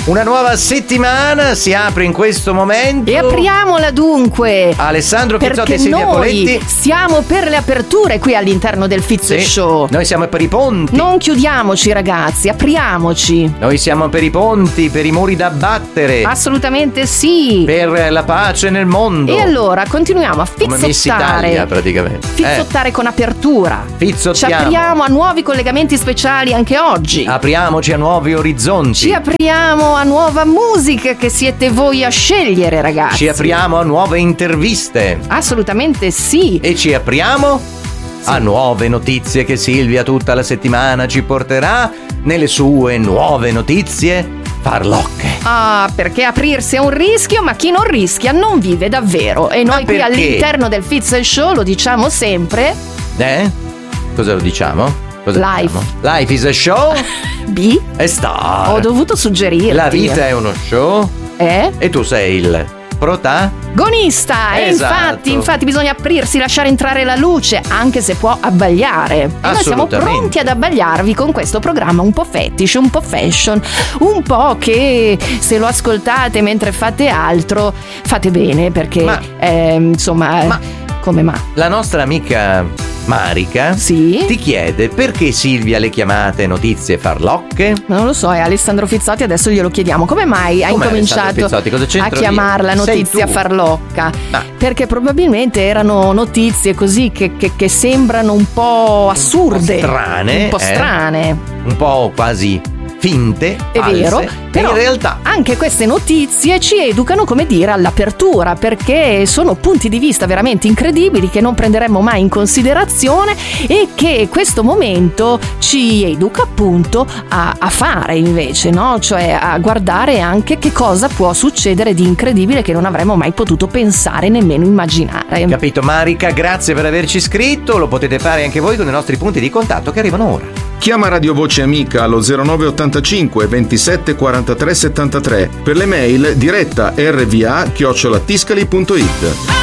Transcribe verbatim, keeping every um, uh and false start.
Una nuova settimana si apre in questo momento. E apriamola dunque. Alessandro Fizzotti perché e Silvia noi Poletti. siamo per le aperture qui all'interno del Fizzo Sì, Show. Noi siamo per i ponti. Non chiudiamoci, ragazzi, apriamoci. Noi siamo per i ponti, per i muri da battere. Assolutamente sì. Per la pace nel mondo. E allora continuiamo a Come Miss Italia, fizzottare. praticamente. Fizzottare eh. con apertura. Fizzottiamo. Ci apriamo a nuovi collegamenti speciali anche oggi. Apriamoci a nuovi orizzonti. Ci apriamo a nuova musica che siete voi a scegliere, ragazzi. Ci apriamo a nuove interviste. Assolutamente sì. E ci apriamo sì. a nuove notizie che Silvia tutta la settimana ci porterà nelle sue nuove notizie farlocche. Ah, perché aprirsi è un rischio, ma chi non rischia non vive davvero. E noi qui all'interno del Fizzo Show lo diciamo sempre. Eh? Cosa lo diciamo? Cosa Life. Diciamo? Life is a show. B. E sta. Ho dovuto suggerirti. La vita è uno show. Eh? E tu sei il protagonista. E esatto. infatti, infatti bisogna aprirsi, lasciare entrare la luce, anche se può abbagliare. E noi siamo pronti ad abbagliarvi con questo programma un po' fetish, un po' fashion, un po' che se lo ascoltate mentre fate altro, fate bene, perché ma, eh, insomma, ma, come ma? La nostra amica Marica sì? ti chiede perché Silvia le chiamate notizie farlocche? Non lo so, è Alessandro Fizzotti, adesso glielo chiediamo. Come mai ha Com'è incominciato Fizzotti? Cosa a chiamarla io? notizia farlocca? Ah. Perché probabilmente erano notizie così che, che, che sembrano un po' assurde, un po' strane, un po' eh? strane, un po' quasi finte, è false, vero, però in realtà anche queste notizie ci educano, come dire, all'apertura, perché sono punti di vista veramente incredibili che non prenderemmo mai in considerazione e che questo momento ci educa appunto a, a fare invece, no? Cioè a guardare anche che cosa può succedere di incredibile che non avremmo mai potuto pensare, nemmeno immaginare. Capito, Marica, grazie per averci scritto, lo potete fare anche voi con i nostri punti di contatto che arrivano ora. Chiama Radio Voce Amica allo zero nove ottantacinque ventisette quarantatré settantatré. Per le mail diretta erva chiocciola tiscali punto it.